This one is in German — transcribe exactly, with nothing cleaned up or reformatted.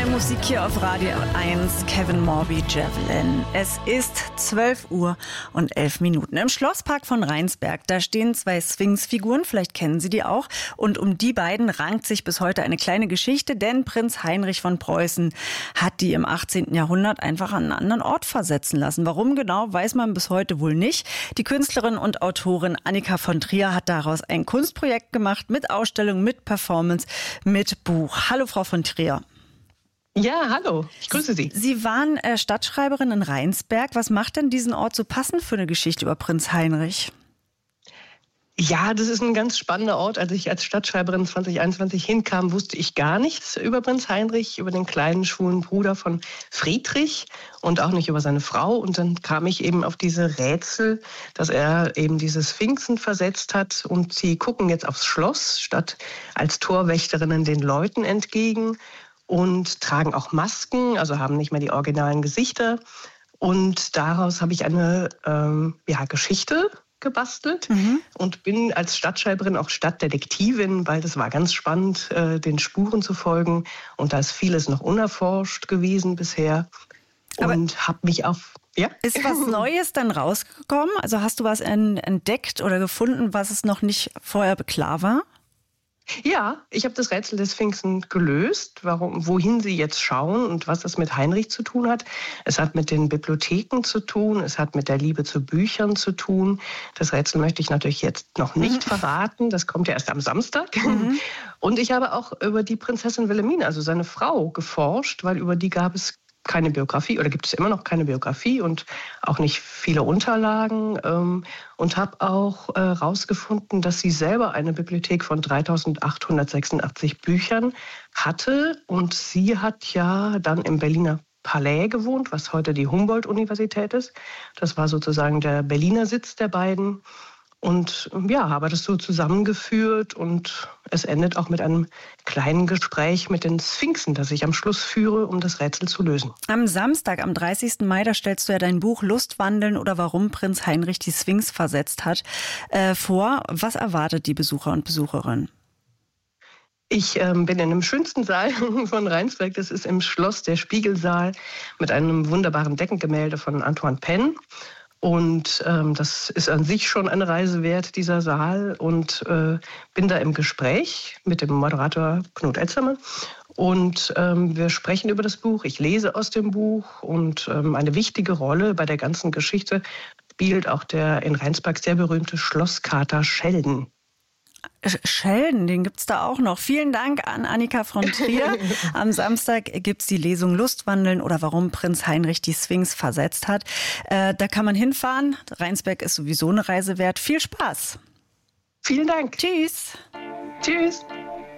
Musik hier auf Radio eins, Kevin Morby, Javelin. Es ist zwölf Uhr und elf Minuten. Im Schlosspark von Rheinsberg, da stehen zwei Sphinxfiguren, vielleicht kennen Sie die auch. Und um die beiden rankt sich bis heute eine kleine Geschichte, denn Prinz Heinrich von Preußen hat die im achtzehnten Jahrhundert einfach an einen anderen Ort versetzen lassen. Warum genau, weiß man bis heute wohl nicht. Die Künstlerin und Autorin Annika von Trier hat daraus ein Kunstprojekt gemacht mit Ausstellung, mit Performance, mit Buch. Hallo Frau von Trier. Ja, hallo, ich grüße Sie. Sie waren äh, Stadtschreiberin in Rheinsberg. Was macht denn diesen Ort so passend für eine Geschichte über Prinz Heinrich? Ja, das ist ein ganz spannender Ort. Als ich als Stadtschreiberin zwanzig einundzwanzig hinkam, wusste ich gar nichts über Prinz Heinrich, über den kleinen schwulen Bruder von Friedrich und auch nicht über seine Frau. Und dann kam ich eben auf diese Rätsel, dass er eben diese Sphinxen versetzt hat und sie gucken jetzt aufs Schloss statt als Torwächterinnen den Leuten entgegen. Und tragen auch Masken, also haben nicht mehr die originalen Gesichter. Und daraus habe ich eine ähm, ja, Geschichte gebastelt mhm. und bin als Stadtschreiberin auch Stadtdetektivin, weil das war ganz spannend, äh, den Spuren zu folgen. Und da ist vieles noch unerforscht gewesen bisher. Aber und habe mich auf... Ja? Ist was Neues dann rausgekommen? Also hast du was entdeckt oder gefunden, was es noch nicht vorher klar war? Ja, ich habe das Rätsel des Sphinxen gelöst, warum, wohin sie jetzt schauen und was das mit Heinrich zu tun hat. Es hat mit den Bibliotheken zu tun, es hat mit der Liebe zu Büchern zu tun. Das Rätsel möchte ich natürlich jetzt noch nicht mhm. verraten, das kommt ja erst am Samstag. Mhm. Und ich habe auch über die Prinzessin Wilhelmine, also seine Frau, geforscht, weil über die gab es keine Biografie oder gibt es immer noch keine Biografie und auch nicht viele Unterlagen ähm, und habe auch herausgefunden, äh, dass sie selber eine Bibliothek von dreitausendachthundertsechsundachtzig Büchern hatte und sie hat ja dann im Berliner Palais gewohnt, was heute die Humboldt-Universität ist. Das war sozusagen der Berliner Sitz der beiden. Und ja, habe das so zusammengeführt und es endet auch mit einem kleinen Gespräch mit den Sphinxen, das ich am Schluss führe, um das Rätsel zu lösen. Am Samstag, am dreißigsten Mai, da stellst du ja dein Buch Lustwandeln oder warum Prinz Heinrich die Sphinx versetzt hat äh, vor. Was erwartet die Besucher und Besucherinnen? Ich ähm, bin in dem schönsten Saal von Rheinsberg, das ist im Schloss der Spiegelsaal mit einem wunderbaren Deckengemälde von Antoine Penn. Und ähm, das ist an sich schon eine Reise wert, dieser Saal. Und äh, bin da im Gespräch mit dem Moderator Knut Elzermann. Und ähm, wir sprechen über das Buch. Ich lese aus dem Buch. Und ähm, eine wichtige Rolle bei der ganzen Geschichte spielt auch der in Rheinsberg sehr berühmte Schlosskater Schelden. Schelden, den gibt's da auch noch. Vielen Dank an Annika von Trier. Am Samstag gibt's die Lesung Lustwandeln oder warum Prinz Heinrich die Sphinx versetzt hat. Äh, da kann man hinfahren. Rheinsberg ist sowieso eine Reise wert. Viel Spaß. Vielen Dank. Tschüss. Tschüss.